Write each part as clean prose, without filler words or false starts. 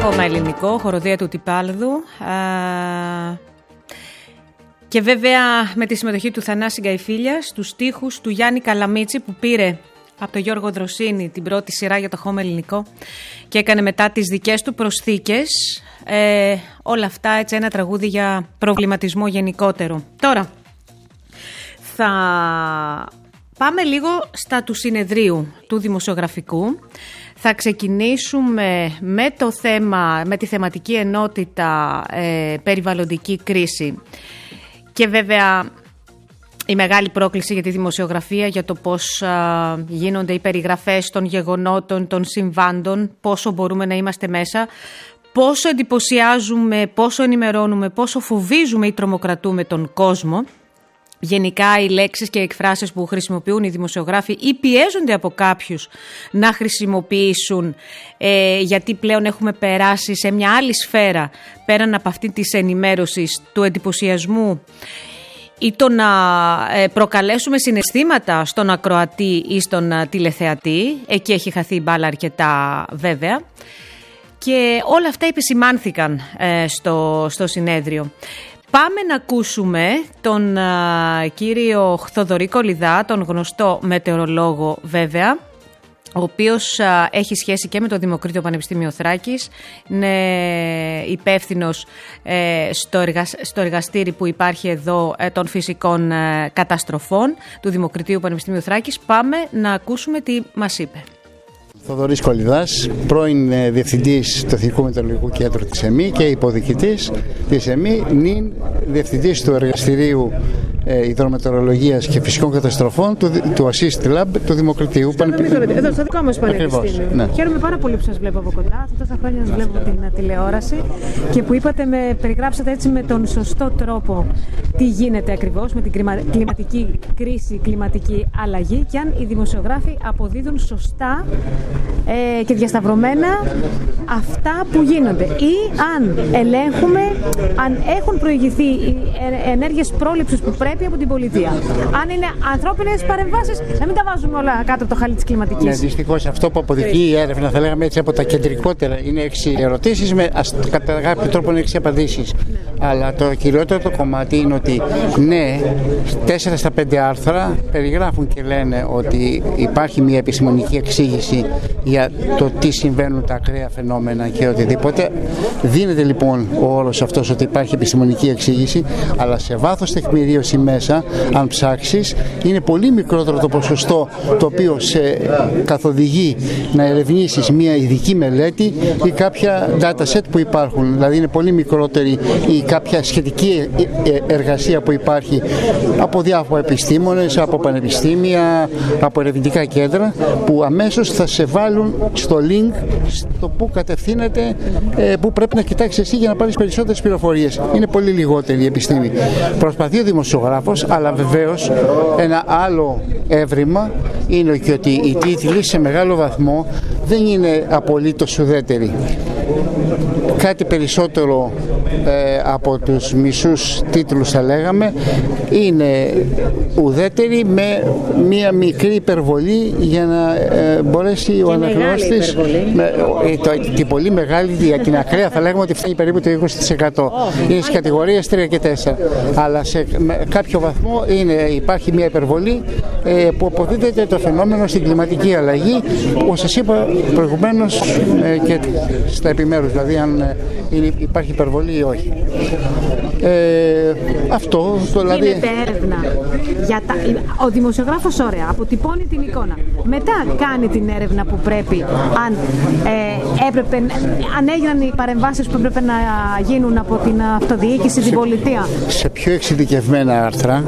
Χώμα Ελληνικό, χοροδία του Τυπάλδου. Και βέβαια με τη συμμετοχή του Θανάση Γκαϊφίλιας, τους στίχους του Γιάννη Καλαμίτση που πήρε από τον Γιώργο Δροσίνη την πρώτη σειρά για το Χώμα Ελληνικό και έκανε μετά τις δικές του προσθήκες. Όλα αυτά έτσι ένα τραγούδι για προβληματισμό γενικότερο. Τώρα θα πάμε λίγο στα του συνεδρίου του δημοσιογραφικού. Θα ξεκινήσουμε με το θέμα, με τη θεματική ενότητα περιβαλλοντική κρίση και βέβαια η μεγάλη πρόκληση για τη δημοσιογραφία, για το πώς γίνονται οι περιγραφές των γεγονότων, των συμβάντων, πόσο μπορούμε να είμαστε μέσα, πόσο εντυπωσιάζουμε, πόσο ενημερώνουμε, πόσο φοβίζουμε ή τρομοκρατούμε τον κόσμο. Γενικά οι λέξεις και οι εκφράσεις που χρησιμοποιούν οι δημοσιογράφοι ή πιέζονται από κάποιους να χρησιμοποιήσουν, γιατί πλέον έχουμε περάσει σε μια άλλη σφαίρα πέραν από αυτή της ενημέρωσης, του εντυπωσιασμού ή το να προκαλέσουμε συναισθήματα στον ακροατή ή στον τηλεθεατή. Εκεί έχει χαθεί η μπάλα αρκετά βέβαια. Και όλα αυτά επισημάνθηκαν στο συνέδριο. Πάμε να ακούσουμε τον κύριο Θοδωρή Κολιδά, τον γνωστό μετεωρολόγο βέβαια, ο οποίος έχει σχέση και με το Δημοκρίτιο Πανεπιστήμιο Θράκης, είναι υπεύθυνος στο εργαστήρι που υπάρχει εδώ των φυσικών καταστροφών του Δημοκριτίου Πανεπιστήμιου Θράκης. Πάμε να ακούσουμε τι μας είπε. Θοδωρής Κολιδάς, πρώην διευθυντής του Εθνικού Μετεωρολογικού Κέντρου της ΕΜΗ και υποδιοικητής της ΕΜΗ, νυν διευθυντής του Εργαστηρίου Υδρομετεωρολογίας και Φυσικών Καταστροφών του Assist Lab του Δημοκριτίου Πανεπιστημίου. Εδώ στο δικό μας πανεπιστήμιο. Ναι. Χαίρομαι πάρα πολύ που σας βλέπω από κοντά. Τόσα χρόνια σας βλέπω την τηλεόραση και που περιγράψατε έτσι με τον σωστό τρόπο τι γίνεται ακριβώς με την κλιματική κρίση, κλιματική αλλαγή και αν οι δημοσιογράφοι αποδίδουν σωστά και διασταυρωμένα αυτά που γίνονται ή αν ελέγχουμε, αν έχουν προηγηθεί οι ενέργειες πρόληψης που πρέπει από την πολιτεία. Αν είναι ανθρώπινες παρεμβάσεις, να μην τα βάζουμε όλα κάτω από το χαλί της κλιματικής. Ναι, δυστυχώς αυτό που αποδεικνύει η έρευνα, θα λέγαμε έτσι από τα κεντρικότερα, είναι 6 ερωτήσεις με κατά κάποιο τρόπο 6 απαντήσεις. Ναι. Αλλά το κυριότερο το κομμάτι είναι ότι ναι, 4 στα 5 άρθρα περιγράφουν και λένε ότι υπάρχει μια επιστημονική εξήγηση για το τι συμβαίνουν τα ακραία φαινόμενα και οτιδήποτε. Δίνεται λοιπόν ο όρος αυτός ότι υπάρχει επιστημονική εξήγηση, αλλά σε βάθος τεκμηρίωση μέσα, αν ψάξεις, είναι πολύ μικρότερο το ποσοστό το οποίο σε καθοδηγεί να ερευνήσεις μια ειδική μελέτη ή κάποια dataset που υπάρχουν. Δηλαδή είναι πολύ μικρότερη ή κάποια σχετική εργασία που υπάρχει από διάφορα επιστήμονες, από πανεπιστήμια, από ερευνητικά κέντρα που αμέσως θα σε βάλουν στο link στο που κατευθύνεται, που πρέπει να κοιτάξεις εσύ για να πάρεις περισσότερες πληροφορίες. Είναι πολύ λιγότερη η επιστήμη. Προσπαθεί ο δημοσιογράφος, αλλά βεβαίως ένα άλλο έβριμα είναι και ότι οι τίτλοι σε μεγάλο βαθμό δεν είναι απολύτως ουδέτεροι. Κάτι περισσότερο από τους μισούς τίτλους θα λέγαμε είναι ουδέτερη με μία μικρή υπερβολή για να μπορέσει ο αναγνώστης την πολύ μεγάλη, για την ακραία θα λέγαμε ότι φτάνει περίπου το 20%. Είναι στις κατηγορίες 3 και 4, αλλά σε κάποιο βαθμό υπάρχει μία υπερβολή που αποδίδεται το φαινόμενο στην κλιματική αλλαγή, όπως σας είπα προηγουμένως και στα επιμέρους, δηλαδή αν υπάρχει υπερβολή ή όχι. Αυτό δηλαδή... Γίνεται έρευνα. Ο δημοσιογράφος ωραία, αποτυπώνει την εικόνα. Μετά κάνει την έρευνα που πρέπει, αν έγιναν οι παρεμβάσεις που έπρεπε να γίνουν από την αυτοδιοίκηση, την πολιτεία. Σε πιο εξειδικευμένα άρθρα,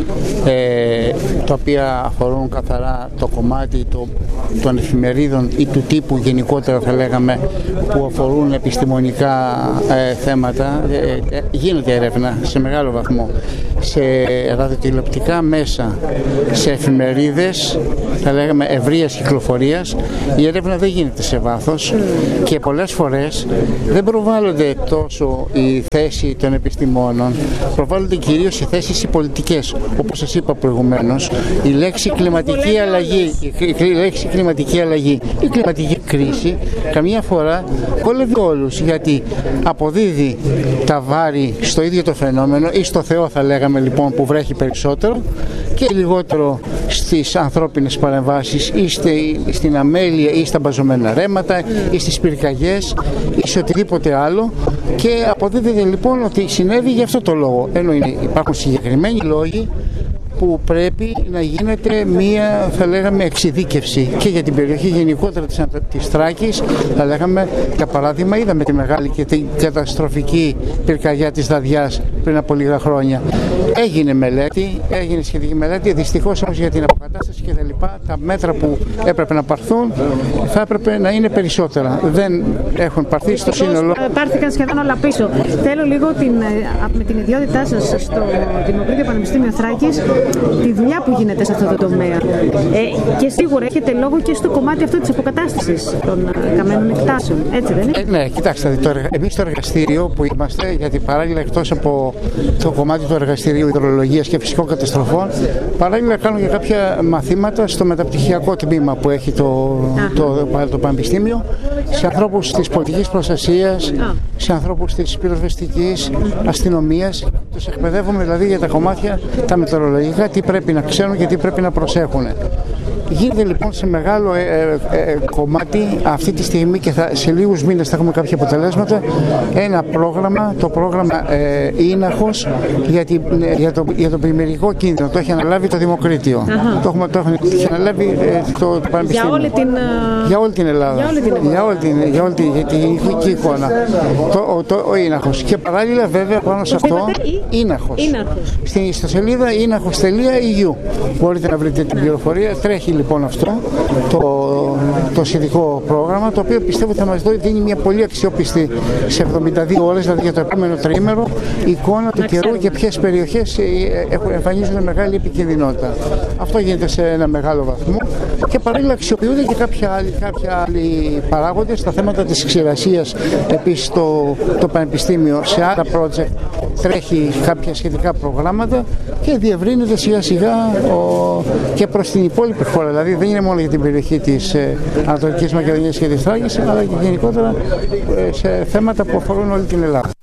τα οποία αφορούν καθαρά το κομμάτι των εφημερίδων ή του τύπου γενικότερα θα λέγαμε, που αφορούν επιστημονικά θέματα, γίνεται έρευνα σε μεγάλο βαθμό. Σε ραδιοτηλεοπτικά μέσα, σε εφημερίδες θα λέγαμε ευρείας κυκλοφορίας, η έρευνα δεν γίνεται σε βάθος και πολλές φορές δεν προβάλλονται τόσο η θέση των επιστημόνων, προβάλλονται κυρίως οι θέσεις οι πολιτικές. Όπως σας είπα προηγουμένως, η λέξη κλιματική αλλαγή, η κλιματική κρίση καμιά φορά Βολεύει όλους, γιατί αποδίδει τα βάρη στο ίδιο το φαινόμενο ή στο Θεό, θα λέγαμε λοιπόν, που βρέχει περισσότερο, και λιγότερο στις ανθρώπινες παρεμβάσεις ή στην αμέλεια ή στα μπαζωμένα ρέματα ή στις πυρκαγιές ή σε οτιδήποτε άλλο, και αποδίδεται λοιπόν ότι συνέβη για αυτό το λόγο, ενώ υπάρχουν συγκεκριμένοι λόγοι που πρέπει να γίνεται μία, θα λέγαμε, εξειδίκευση και για την περιοχή γενικότερα της Θράκης. Θα λέγαμε, για παράδειγμα, είδαμε τη μεγάλη και την καταστροφική πυρκαγιά της Δαδιάς πριν από λίγα χρόνια. Έγινε σχετική μελέτη, δυστυχώς όμως για την αποκατάσταση και τα λοιπά, τα μέτρα που έπρεπε να πάρθουν θα έπρεπε να είναι περισσότερα. Δεν έχουν πάρθει στο σύνολο. Πάρθηκαν σχεδόν όλα πίσω. Θέλω λίγο με την ιδιότητά σας στο Δημοκρίτιο Πανεπιστήμιο Θράκης, τη δουλειά που γίνεται σε αυτό το τομέα. Και σίγουρα έχετε λόγο και στο κομμάτι αυτό της αποκατάστασης των καμένων εκτάσεων. Έτσι δεν είναι? Ναι, κοιτάξτε, εμείς στο εργαστήριο που είμαστε, γιατί παράλληλα εκτός από το κομμάτι του εργαστηρίου υδρολογίας και φυσικών καταστροφών, παράλληλα κάνουμε και κάποια μαθήματα στο μεταπτυχιακό τμήμα που έχει το Πανεπιστήμιο, σε ανθρώπους της πολιτικής προστασίας, σε ανθρώπους της πυροσβεστικής αστυνομίας. Τους εκπαιδεύουμε δηλαδή για τα κομμάτια τα μετεωρολογικά, τι πρέπει να ξέρουν και τι πρέπει να προσέχουν. Γίνεται λοιπόν σε μεγάλο κομμάτι αυτή τη στιγμή, και σε λίγους μήνες θα έχουμε κάποια αποτελέσματα, ένα πρόγραμμα, το πρόγραμμα Ίναχος για τον πλημμυρικό κίνδυνο. Το έχει αναλάβει το Δημοκρίτιο. Το έχει αναλάβει το Πανεπιστήμιο. Για όλη την Ελλάδα. Για όλη την ηθική εικόνα. Ο Ίναχος. Και παράλληλα βέβαια πάνω σε αυτό, Ίναχος. Στην ιστοσελίδα ίναχος.eu μπορείτε να βρείτε την πληροφορία. Τρέχει λοιπόν αυτό το σχετικό πρόγραμμα, το οποίο πιστεύω θα μας δίνει μια πολύ αξιόπιστη σε 72 ώρες, δηλαδή για το επόμενο τριήμερο, εικόνα του καιρού και ποιες περιοχές εμφανίζουν μεγάλη επικινδυνότητα. Αυτό γίνεται σε ένα μεγάλο βαθμό, και παράλληλα αξιοποιούνται και κάποια άλλοι παράγοντες. Στα θέματα της ξηρασίας επίσης το Πανεπιστήμιο σε άλλα project τρέχει κάποια σχετικά προγράμματα και διευρύνεται σιγά σιγά και προς την υπόλοιπη χώρα. Δηλαδή δεν είναι μόνο για την περιοχή της Ανατολικής Μακεδονίας και της Θράκης, αλλά και γενικότερα σε θέματα που αφορούν όλη την Ελλάδα.